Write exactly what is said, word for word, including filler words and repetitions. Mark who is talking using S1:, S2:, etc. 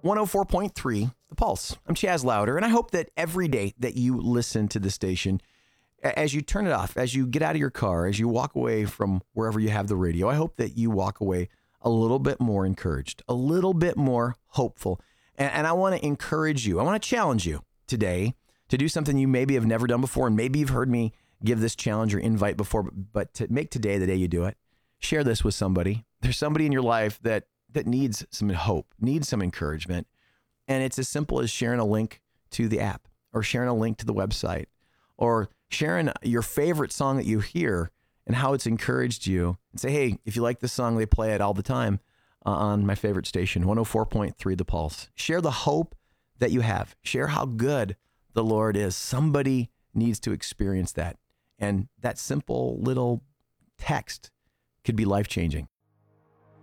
S1: one oh four point three, The Pulse. I'm Chaz Louder, and I hope that every day that you listen to the station, as you turn it off, as you get out of your car, as you walk away from wherever you have the radio, I hope that you walk away a little bit more encouraged, a little bit more hopeful. And, and I want to encourage you. I want to challenge you today to do something you maybe have never done before, and maybe you've heard me give this challenge or invite before, but, but to make today the day you do it. Share this with somebody. There's somebody in your life that that needs some hope, needs some encouragement. And it's as simple as sharing a link to the app or sharing a link to the website or sharing your favorite song that you hear and how it's encouraged you, and say, hey, if you like this song, they play it all the time uh, on my favorite station, one oh four point three The Pulse. Share the hope that you have. Share how good the Lord is. Somebody needs to experience that. And that simple little text could be life-changing.